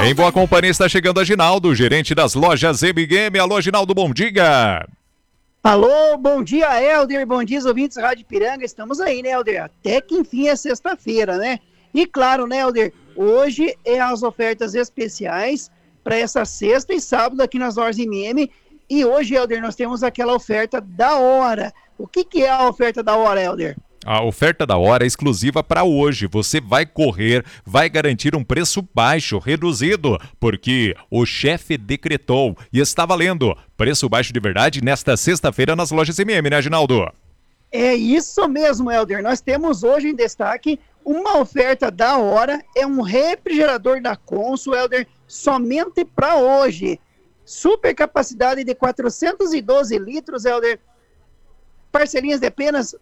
Em boa companhia está chegando a Ginaldo, gerente das lojas M-Game. Alô, Ginaldo, bom dia. Alô, bom dia, Helder, bom dia, ouvintes da Rádio Ipiranga. Estamos aí, né, Helder? Até que enfim é sexta-feira, né? E claro, né, Helder, hoje é as ofertas especiais para essa sexta e sábado aqui nas lojas MM. E hoje, Helder, nós temos aquela oferta da hora. O que é a oferta da hora, Helder? A oferta da hora é exclusiva para hoje. Você vai correr, vai garantir um preço baixo, reduzido, porque o chefe decretou e está valendo. Preço baixo de verdade nesta sexta-feira nas lojas MM, né, Ginaldo? É isso mesmo, Helder. Nós temos hoje em destaque uma oferta da hora. É um refrigerador da Consul, Helder, somente para hoje. Super capacidade de 412 litros, Helder. Parcelinhas de apenas R$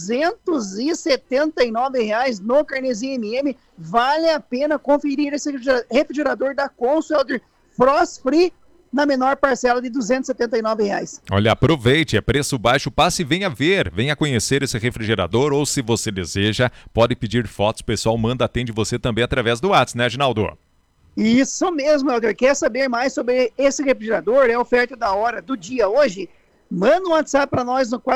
279 no carnezinho MM. Vale a pena conferir esse refrigerador da Consul, Helder, Frost Free, na menor parcela de R$ 279. Olha, aproveite, é preço baixo, passe e venha ver, venha conhecer esse refrigerador, ou se você deseja, pode pedir fotos, o pessoal atende você também através do WhatsApp, né, Ginaldo? Isso mesmo, Helder. Quer saber mais sobre esse refrigerador? É a oferta da hora do dia hoje? Manda um WhatsApp para nós no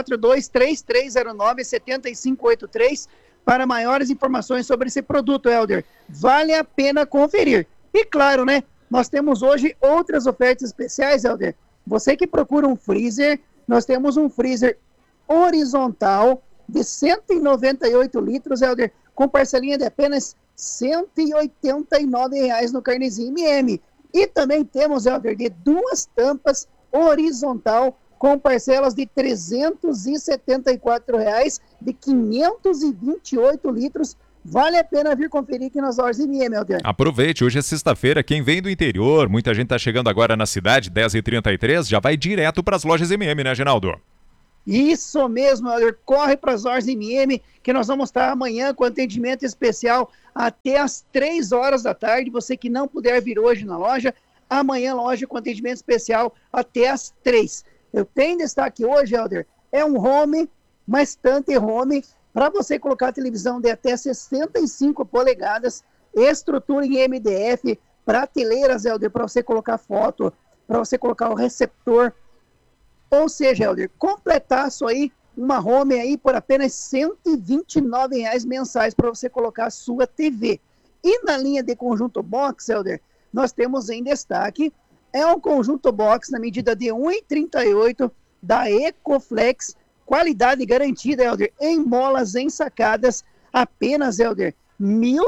423309-7583 para maiores informações sobre esse produto, Helder. Vale a pena conferir. E claro, né? Nós temos hoje outras ofertas especiais, Helder. Você que procura um freezer, nós temos um freezer horizontal de 198 litros, Helder, com parcelinha de apenas R$ 189 no carnezinho MM. E também temos, Helder, de 2 tampas horizontal com parcelas de R$ 374 de 528 litros. Vale a pena vir conferir aqui nas lojas MM, Helder. Aproveite, hoje é sexta-feira, quem vem do interior, muita gente está chegando agora na cidade, 10h33, já vai direto para as lojas MM, né, Ginaldo? Isso mesmo, Helder. Corre para as lojas MM, que nós vamos estar amanhã com atendimento especial até às 3 horas da tarde. Você que não puder vir hoje na loja, amanhã loja com atendimento especial até às 3. Eu tenho destaque hoje, Helder, é um home, uma estante home, para você colocar a televisão de até 65 polegadas, estrutura em MDF, prateleiras, Helder, para você colocar foto, para você colocar o receptor. Ou seja, Helder, completaço aí, uma home aí por apenas R$ 129 mensais para você colocar a sua TV. E na linha de conjunto box, Helder, nós temos em destaque, é um conjunto box na medida de 1,38 da Ecoflex, qualidade garantida, Helder, em molas ensacadas, apenas, Helder, R$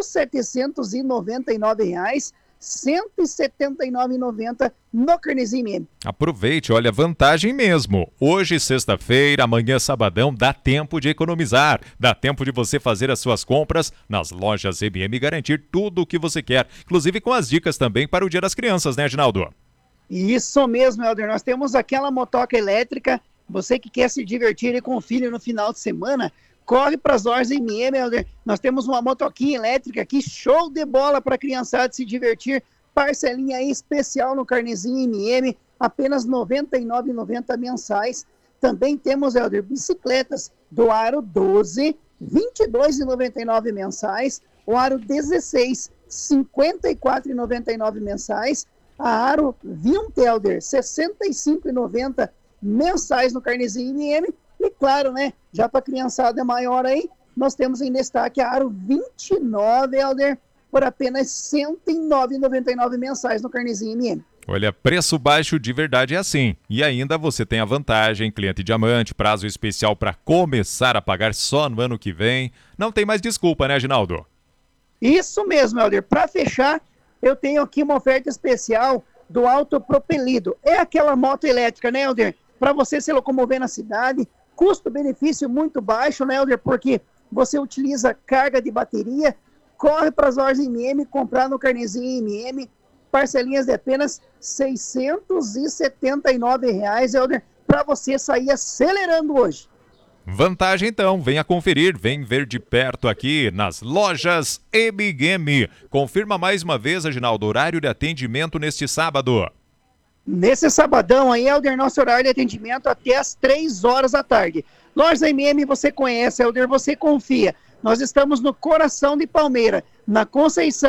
1.799, R$ 179,90 no carnezinho MM. Aproveite, olha, vantagem mesmo. Hoje, sexta-feira, amanhã, sabadão, dá tempo de economizar. Dá tempo de você fazer as suas compras nas lojas MM e garantir tudo o que você quer. Inclusive com as dicas também para o Dia das Crianças, né, Ginaldo? Isso mesmo, Helder. Nós temos aquela motoca elétrica. Você que quer se divertir com o filho no final de semana, corre para as lojas MM, Helder. Nós temos uma motoquinha elétrica aqui, show de bola para a criançada se divertir. Parcelinha aí especial no carnezinho MM, apenas R$ 99,90 mensais. Também temos, Helder, bicicletas do aro 12, R$ 22,99 mensais. O aro 16, R$ 54,99 mensais. A aro 20, Helder, R$ 65,90 mensais no carnezinho MM. E claro, né, já para a criançada maior aí, nós temos em destaque a aro 29, Helder, por apenas R$ 109,99 mensais no carnezinho MM. Olha, preço baixo de verdade é assim. E ainda você tem a vantagem, cliente diamante, prazo especial para começar a pagar só no ano que vem. Não tem mais desculpa, né, Ginaldo? Isso mesmo, Helder. Para fechar, eu tenho aqui uma oferta especial do autopropelido. É aquela moto elétrica, né, Helder? Para você se locomover na cidade, custo-benefício muito baixo, né, Helder? Porque você utiliza carga de bateria, corre para as lojas MM, comprar no carnezinho MM, parcelinhas de apenas R$ 679, Helder, para você sair acelerando hoje. Vantagem então, venha conferir, vem ver de perto aqui nas lojas M-Game. Confirma mais uma vez, Aginaldo, horário de atendimento neste sábado. Nesse sabadão aí, Helder, nosso horário de atendimento até às 3 horas da tarde. Lojas MM você conhece, Helder, você confia. Nós estamos no coração de Palmeira, na Conceição,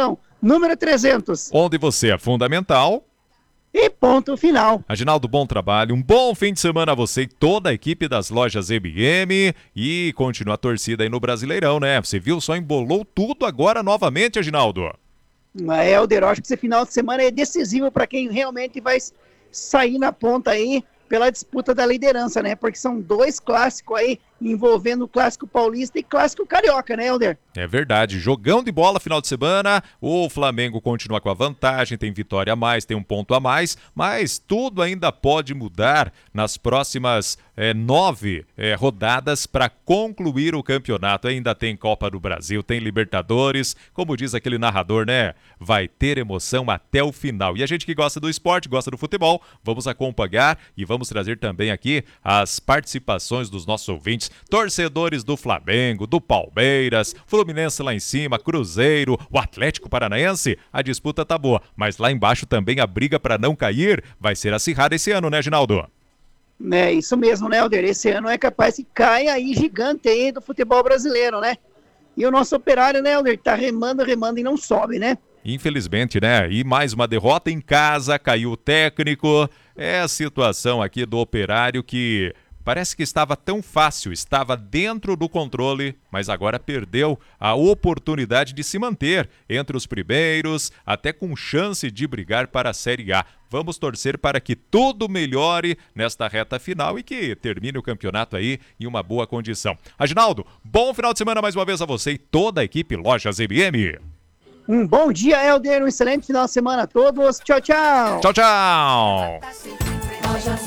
Número 300. Onde você é fundamental. E ponto final. Aginaldo, bom trabalho, um bom fim de semana a você e toda a equipe das lojas MM e continua a torcida aí no Brasileirão, né? Você viu, só embolou tudo agora novamente, Aginaldo. Helder, acho que esse final de semana é decisivo para quem realmente vai sair na ponta aí pela disputa da liderança, né? Porque são 2 clássicos aí envolvendo o Clássico Paulista e Clássico Carioca, né, Helder? É verdade, jogão de bola final de semana, o Flamengo continua com a vantagem, tem vitória a mais, tem um ponto a mais, mas tudo ainda pode mudar nas próximas 9 rodadas para concluir o campeonato. Ainda tem Copa do Brasil, tem Libertadores, como diz aquele narrador, né? Vai ter emoção até o final. E a gente que gosta do esporte, gosta do futebol, vamos acompanhar e vamos trazer também aqui as participações dos nossos ouvintes, torcedores do Flamengo, do Palmeiras, Fluminense lá em cima, Cruzeiro, o Atlético Paranaense. A disputa tá boa, mas lá embaixo também a briga para não cair vai ser acirrada esse ano, né, Ginaldo? É isso mesmo, né, Helder? Esse ano é capaz que caia aí gigante aí do futebol brasileiro, né? E o nosso Operário, né, Helder, tá remando e não sobe, né? Infelizmente, né? E mais uma derrota em casa, caiu o técnico. É a situação aqui do Operário que parece que estava tão fácil, estava dentro do controle, mas agora perdeu a oportunidade de se manter entre os primeiros, até com chance de brigar para a Série A. Vamos torcer para que tudo melhore nesta reta final e que termine o campeonato aí em uma boa condição. Aginaldo, bom final de semana mais uma vez a você e toda a equipe Lojas MM. Um bom dia, Helder, um excelente final de semana a todos. Tchau, tchau. Tchau, tchau. Lojas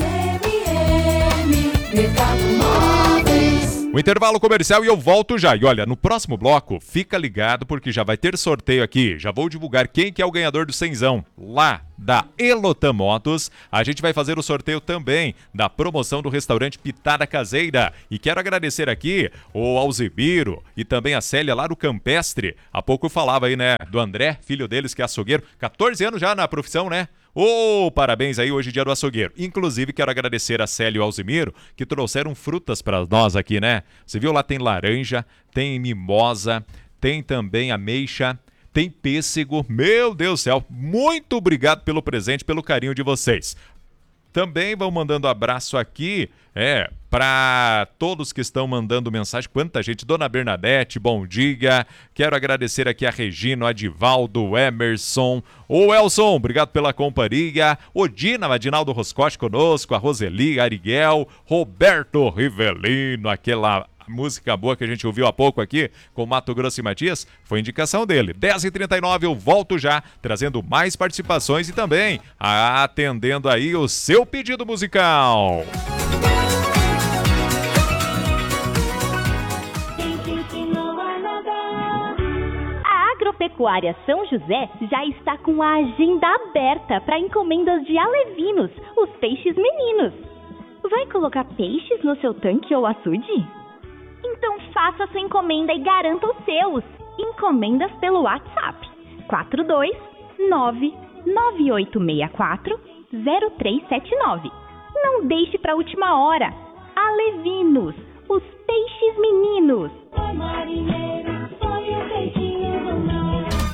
MM, Mercado Móveis. O intervalo comercial e eu volto já. E olha, no próximo bloco, fica ligado porque já vai ter sorteio aqui. Já vou divulgar quem que é o ganhador do cenzão lá da Elotam Motos. A gente vai fazer o sorteio também da promoção do restaurante Pitada Caseira. E quero agradecer aqui o Alzibiro e também a Célia lá do Campestre. Há pouco eu falava aí, né, do André, filho deles que é açougueiro. 14 anos já na profissão, né? Parabéns aí, hoje dia do açougueiro. Inclusive, quero agradecer a Célio e o Alzimiro, que trouxeram frutas para nós aqui, né? Você viu lá, tem laranja, tem mimosa, tem também ameixa, tem pêssego. Meu Deus do céu, muito obrigado pelo presente, pelo carinho de vocês. Também vão mandando abraço aqui, para todos que estão mandando mensagem. Quanta gente. Dona Bernadette, bom dia. Quero agradecer aqui a Regina, o Adivaldo, o Emerson, o Elson, obrigado pela companhia. O Dina, Adinaldo Roscote conosco, a Roseli, a Ariel, Roberto Rivelino, aquela música boa que a gente ouviu há pouco aqui com Mato Grosso e Matias, foi indicação dele. 10h39, eu volto já, trazendo mais participações e também atendendo aí o seu pedido musical. A Agropecuária São José já está com a agenda aberta para encomendas de alevinos, os peixes meninos. Vai colocar peixes no seu tanque ou açude? Então faça sua encomenda e garanta os seus. Encomendas pelo WhatsApp 429-9864-0379. Não deixe para a última hora. Alevinos, os peixes meninos. Oi, marinheiro, foi o peixinho do mar.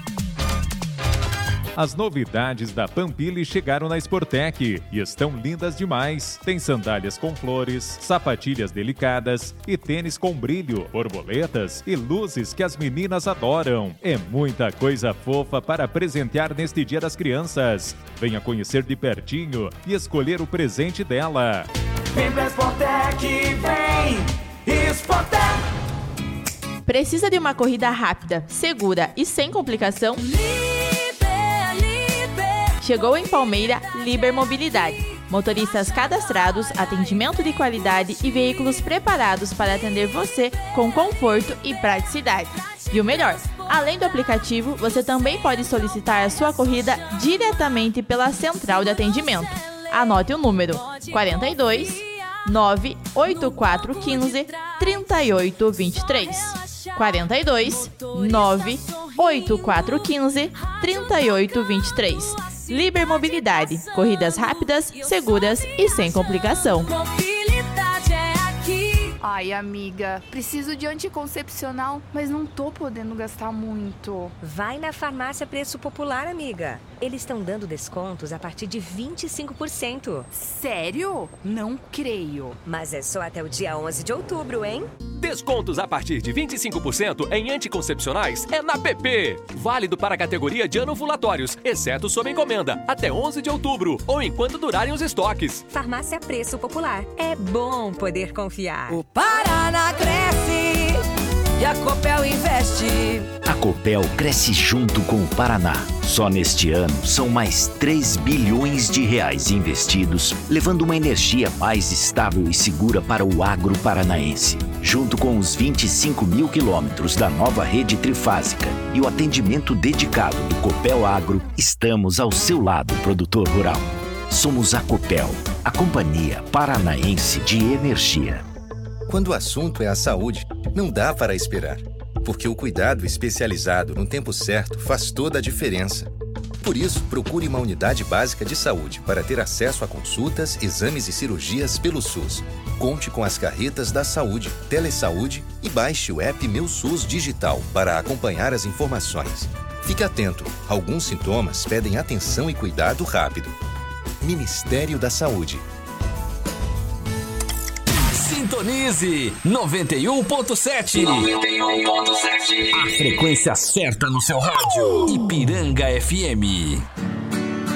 As novidades da Pampili chegaram na Sportec e estão lindas demais. Tem sandálias com flores, sapatilhas delicadas e tênis com brilho, borboletas e luzes que as meninas adoram. É muita coisa fofa para presentear neste Dia das Crianças. Venha conhecer de pertinho e escolher o presente dela. Vem pra Sportec, vem! Sportec! Precisa de uma corrida rápida, segura e sem complicação? Chegou em Palmeira Liber Mobilidade. Motoristas cadastrados, atendimento de qualidade e veículos preparados para atender você com conforto e praticidade. E o melhor, além do aplicativo, você também pode solicitar a sua corrida diretamente pela central de atendimento. Anote o número 42 98415 3823. 42 98415 3823. Liber Mobilidade. Corridas rápidas, seguras e sem complicação. Mobilidade é aqui. Ai, amiga, preciso de anticoncepcional, mas não tô podendo gastar muito. Vai na Farmácia Preço Popular, amiga. Eles estão dando descontos a partir de 25%. Sério? Não creio. Mas é só até o dia 11 de outubro, hein? Descontos a partir de 25% em anticoncepcionais é na PP. Válido para a categoria de anovulatórios, exceto sob encomenda, até 11 de outubro ou enquanto durarem os estoques. Farmácia Preço Popular. É bom poder confiar. O Paraná cresce e a Copel investe. A Copel cresce junto com o Paraná. Só neste ano são mais 3 bilhões de reais investidos, levando uma energia mais estável e segura para o agro paranaense. Junto com os 25 mil quilômetros da nova rede trifásica e o atendimento dedicado do Copel Agro, estamos ao seu lado, produtor rural. Somos a Copel, a Companhia Paranaense de Energia. Quando o assunto é a saúde, não dá para esperar, porque o cuidado especializado no tempo certo faz toda a diferença. Por isso, procure uma unidade básica de saúde para ter acesso a consultas, exames e cirurgias pelo SUS. Conte com as carretas da saúde, Telesaúde e baixe o app Meu SUS Digital para acompanhar as informações. Fique atento, alguns sintomas pedem atenção e cuidado rápido. Ministério da Saúde. Sintonize 91.7. 91.7. A frequência certa no seu rádio. Ipiranga FM.